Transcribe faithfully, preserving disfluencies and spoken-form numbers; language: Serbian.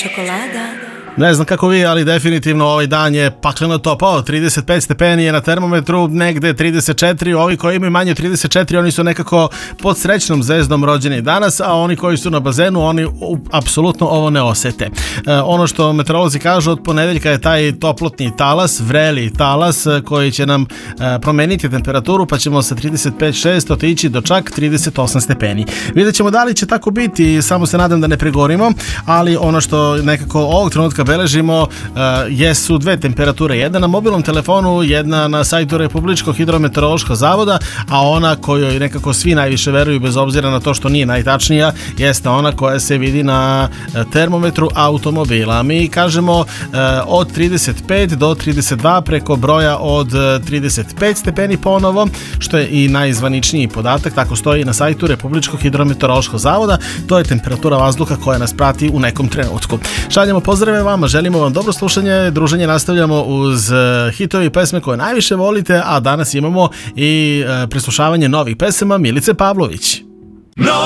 čokolada. Ne znam kako vi, ali definitivno ovaj dan je pakleno topao. trideset pet stepeni je na termometru, negde trideset četiri. Ovi koji imaju manje od trideset četiri, oni su nekako pod srećnom zvezdom rođeni danas, a oni koji su na bazenu, oni apsolutno ovo ne osete. E, ono što meteorolozi kažu, od ponedeljka je taj toplotni talas, vreli talas, koji će nam e, promeniti temperaturu, pa ćemo sa trideset pet šest otići do čak trideset osam stepeni. Vidjet ćemo da li će tako biti, samo se nadam da ne pregorimo, ali ono što nekako ovog trenutka beležimo uh, jesu dve temperature, jedna na mobilnom telefonu, jedna na sajtu Republičkog hidrometeorološkog zavoda, a ona kojoj nekako svi najviše veruju, bez obzira na to što nije najtačnija, jeste ona koja se vidi na termometru automobila. Mi kažemo uh, od trideset pet do trideset dva, preko broja od trideset pet stepeni ponovo, što je i najzvaničniji podatak, tako stoji na sajtu Republičkog hidrometeorološkog zavoda. To je temperatura vazduha koja nas prati u nekom trenutku. Šaljemo pozdrave vama, želimo vam dobro slušanje, druženje nastavljamo uz hitovi pesme koje najviše volite, a danas imamo i preslušavanje novih pesama Milice Pavlović. No!